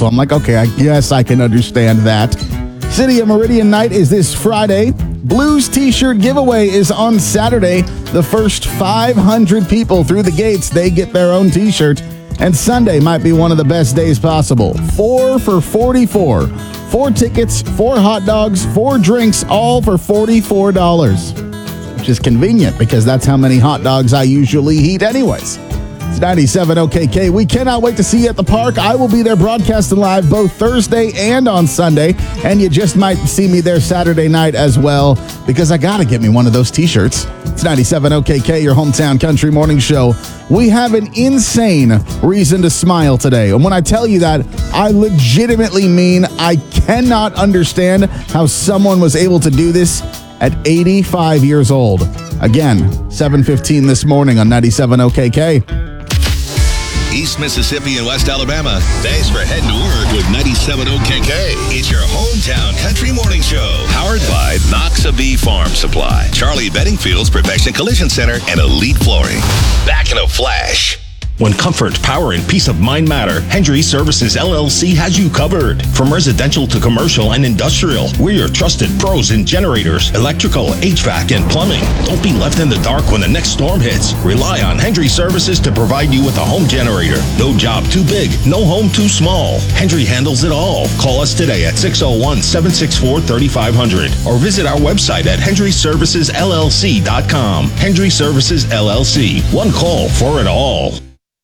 So I'm like, okay, I guess I can understand that. City of Meridian night is this Friday. Blues t-shirt giveaway is on Saturday. The first 500 people through the gates, they get their own t-shirt. And Sunday might be one of the best days possible. 4 for 44. 4 tickets, 4 hot dogs, 4 drinks, all for $44. Which is convenient because that's how many hot dogs I usually eat anyways. It's 97 OKK. We cannot wait to see you at the park. I will be there broadcasting live both Thursday and on Sunday. And you just might see me there Saturday night as well because I got to get me one of those t-shirts. It's 97 OKK, your hometown country morning show. We have an insane reason to smile today. And when I tell you that, I legitimately mean I cannot understand how someone was able to do this at 85 years old. Again, 7:15 this morning on 97 OKK. East Mississippi and West Alabama. Thanks for heading to work with 97 OKK. It's your hometown country morning show. Powered by Noxabee Farm Supply, Charlie Bedingfield's Perfection Collision Center, and Elite Flooring. Back in a flash. When comfort, power, and peace of mind matter, Hendry Services LLC has you covered. From residential to commercial and industrial, we're your trusted pros in generators, electrical, HVAC, and plumbing. Don't be left in the dark when the next storm hits. Rely on Hendry Services to provide you with a home generator. No job too big, no home too small. Hendry handles it all. Call us today at 601-764-3500 or visit our website at HendryServicesLLC.com. Hendry Services LLC. One call for it all.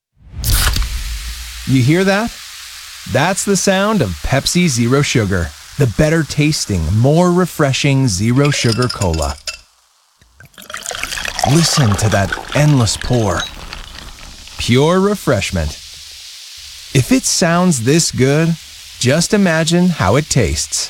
You hear that? That's the sound of Pepsi Zero Sugar, the better tasting, more refreshing zero sugar cola. Listen to that endless pour. Pure refreshment. If it sounds this good, just imagine how it tastes.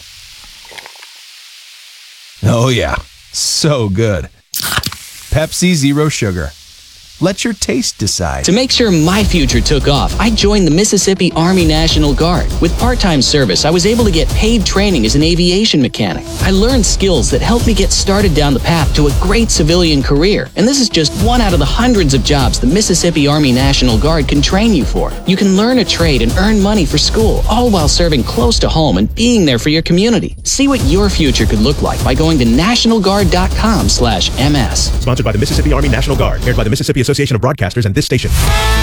Oh yeah, so good. Pepsi Zero Sugar. Let your taste decide. To make sure my future took off, I joined the Mississippi Army National Guard. With part-time service, I was able to get paid training as an aviation mechanic. I learned skills that helped me get started down the path to a great civilian career. And this is just one out of the hundreds of jobs the Mississippi Army National Guard can train you for. You can learn a trade and earn money for school, all while serving close to home and being there for your community. See what your future could look like by going to nationalguard.com/MS. Sponsored by the Mississippi Army National Guard, aired by the Mississippi Association of Broadcasters and this station.